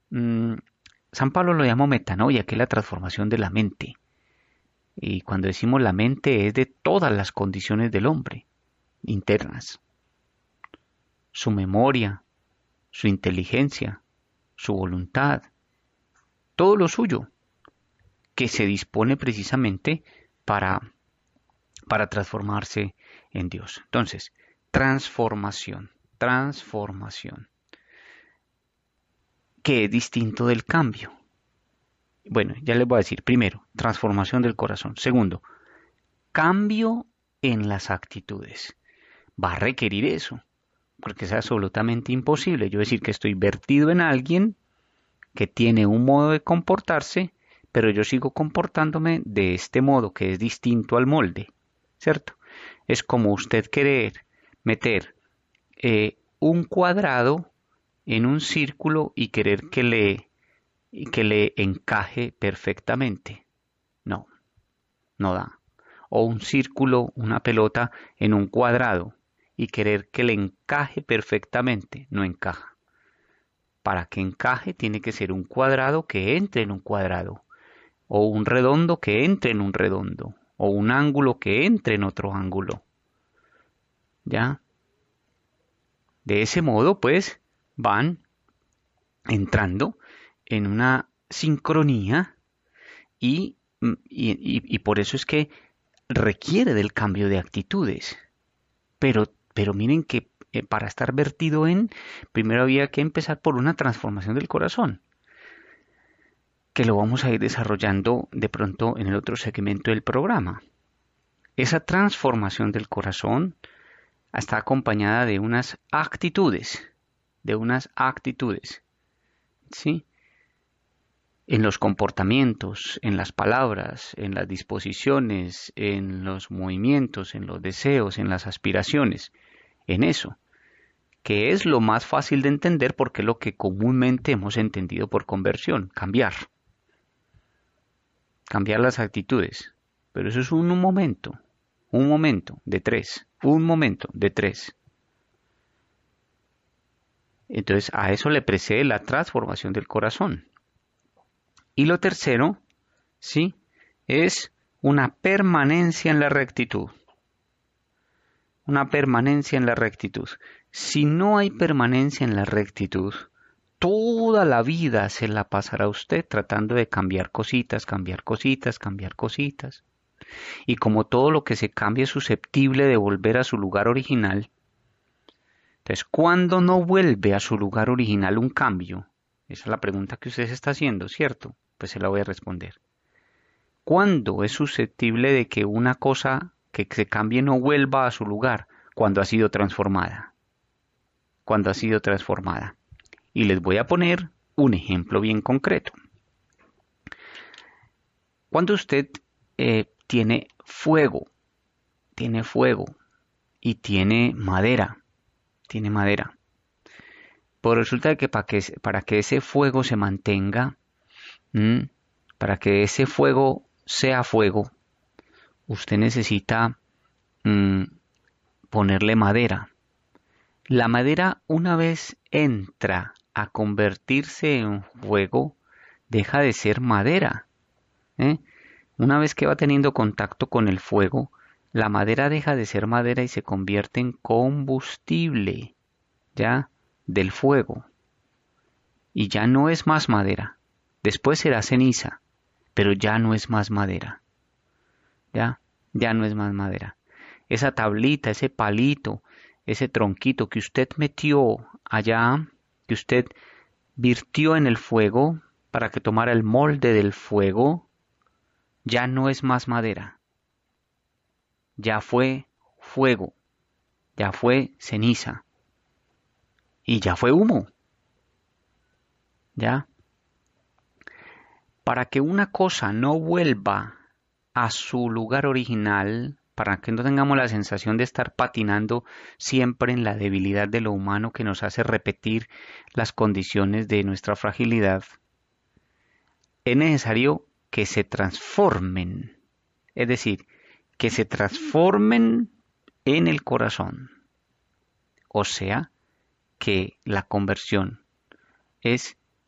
Mm, San Pablo lo llamó metanoia, que es la transformación de la mente. Y cuando decimos la mente es de todas las condiciones del hombre, internas, su memoria, su inteligencia, su voluntad, todo lo suyo, que se dispone precisamente para, para transformarse en Dios. Entonces, transformación, transformación, que es distinto del cambio. Bueno, ya les voy a decir, primero, transformación del corazón. Segundo, cambio en las actitudes. Va a requerir eso, porque es absolutamente imposible yo decir que estoy vertido en alguien que tiene un modo de comportarse, pero yo sigo comportándome de este modo que es distinto al molde, ¿cierto? Es como usted querer meter un cuadrado en un círculo y querer que le encaje perfectamente. No, no da. O un círculo, una pelota en un cuadrado y querer que le encaje perfectamente. No encaja. Para que encaje tiene que ser un cuadrado que entre en un cuadrado, o un redondo que entre en un redondo, o un ángulo que entre en otro ángulo. ¿Ya? De ese modo, pues, van entrando en una sincronía y por eso es que requiere del cambio de actitudes. Pero miren que para estar vertido en, primero había que empezar por una transformación del corazón, que lo vamos a ir desarrollando de pronto en el otro segmento del programa. Esa transformación del corazón está acompañada de unas actitudes, ¿sí? En los comportamientos, en las palabras, en las disposiciones, en los movimientos, en los deseos, en las aspiraciones, en eso, que es lo más fácil de entender porque es lo que comúnmente hemos entendido por conversión, cambiar las actitudes. Pero eso es un momento de tres, un momento de tres. Entonces a eso le precede la transformación del corazón. Y lo tercero, ¿sí? Es una permanencia en la rectitud. Una permanencia en la rectitud. Si no hay permanencia en la rectitud, toda la vida se la pasará usted tratando de cambiar cositas, cambiar cositas, cambiar cositas. Y como todo lo que se cambia es susceptible de volver a su lugar original, entonces, ¿cuándo no vuelve a su lugar original un cambio? Esa es la pregunta que usted se está haciendo, ¿cierto? Pues se la voy a responder. ¿Cuándo es susceptible de que una cosa que se cambie no vuelva a su lugar? Cuando ha sido transformada. Cuando ha sido transformada. Y les voy a poner un ejemplo bien concreto. Cuando usted tiene fuego y tiene madera, pues resulta que para que ese fuego se mantenga, ¿m? Para que ese fuego sea fuego, usted necesita mm, ponerle madera. La madera una vez entra a convertirse en fuego, deja de ser madera, ¿eh? Una vez que va teniendo contacto con el fuego, la madera deja de ser madera y se convierte en combustible, ¿ya? Del fuego. Y ya no es más madera. Después será ceniza, pero ya no es más madera, ¿ya? Ya no es más madera. Esa tablita, ese palito, ese tronquito que usted metió allá, que usted virtió en el fuego para que tomara el molde del fuego, ya no es más madera, ya fue fuego, ya fue ceniza y ya fue humo, ¿ya? Para que una cosa no vuelva a su lugar original, para que no tengamos la sensación de estar patinando siempre en la debilidad de lo humano que nos hace repetir las condiciones de nuestra fragilidad, es necesario que se transformen, es decir, que se transformen en el corazón. O sea, que la conversión es